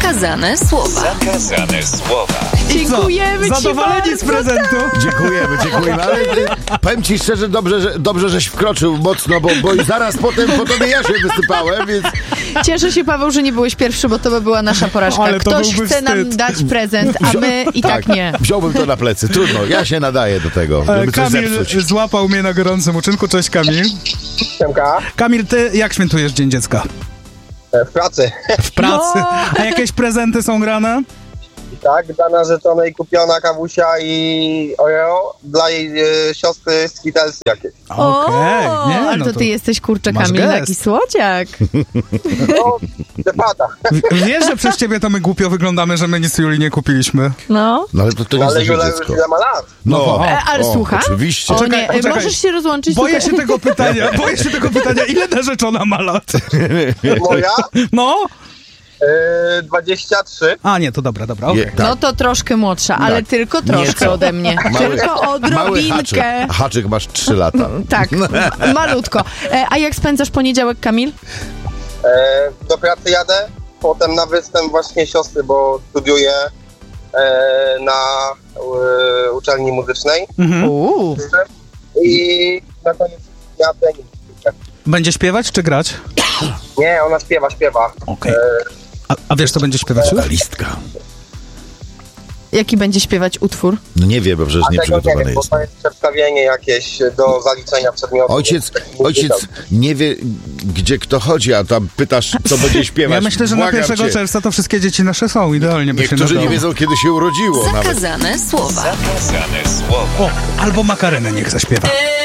Zakazane słowa. Zakazane słowa. Dziękujemy ci Zadowoleni z prezentu? Dziękujemy, ale powiem ci szczerze, dobrze, żeś wkroczył mocno, bo i zaraz potem po tobie ja się wysypałem, więc... Cieszę się, Paweł, że nie byłeś pierwszy, bo to by była nasza porażka. Ale to Ktoś byłby chce nam wstyd. dać prezent, a my i tak nie. Wziąłbym to na plecy, trudno, ja się nadaję do tego, żeby coś Kamil zepsuć. złapał mnie na gorącym uczynku. Cześć, Kamil. Siemka, Kamil, ty jak świętujesz Dzień Dziecka? w pracy. W pracy. No. A jakieś prezenty są grane? Tak, dla narzeczonej kupiona kawusia i Oreo, dla jej siostry Skittles jakieś. Okej, nie, ale no to ty jesteś, kurczę, masz Kamil, gest. taki słodziak. No, wypada. Wiesz, że przez ciebie to my głupio wyglądamy, że my nic Julii nie kupiliśmy. No. No ale to nie Ale jest Jula dziecko. już ile ma lat? No, Ale słucham? Oczywiście. O nie, Poczekaj. możesz się rozłączyć Boję tutaj? się tego pytania. Ile narzeczona ma lat? Moja? No? 23. A nie, to dobra, okej. No to troszkę młodsza, ale Tak. tylko troszkę Nieco. ode mnie. Tylko Mały odrobinkę. haczyk masz 3 lata. Tak, malutko. A jak spędzasz poniedziałek, Kamil? Do pracy jadę, potem na występ właśnie siostry, bo studiuję na uczelni muzycznej. I na koniec dnia trening. Będzie śpiewać czy grać? Nie, ona śpiewa. Okej. A wiesz, co będzie śpiewać już? Listka. Jaki będzie śpiewać utwór? No nie wiem, bo przecież A nie tego nie przygotowany wiem, bo jest. to jest przedstawienie jakieś do zaliczenia przedmiotu. Ojciec nie wie, gdzie kto chodzi, a tam pytasz, co będzie śpiewać. Ja myślę, że Błagam na 1 cię. czerwca to wszystkie dzieci nasze są. Idealnie by się Niektórzy nie nadało. wiedzą, kiedy się urodziło nawet. Zakazane słowa. Zakazane słowa. O, albo makarenę niech zaśpiewa.